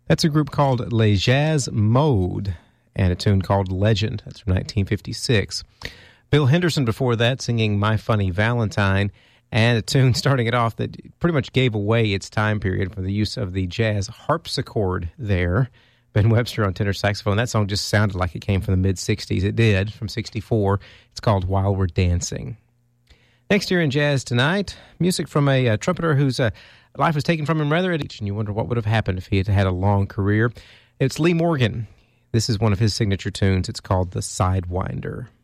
That's a group called Les Jazz Mode, and a tune called Legend. That's from 1956. Bill Henderson before that singing My Funny Valentine, and a tune starting it off that pretty much gave away its time period for the use of the jazz harpsichord there. Ben Webster on tenor saxophone. That song just sounded like it came from the mid-'60s. It did, from 64. It's called While We're Dancing. Next year in Jazz Tonight, music from a trumpeter whose life was taken from him rather at age, and you wonder what would have happened if he had had a long career. It's Lee Morgan. This is one of his signature tunes. It's called The Sidewinder.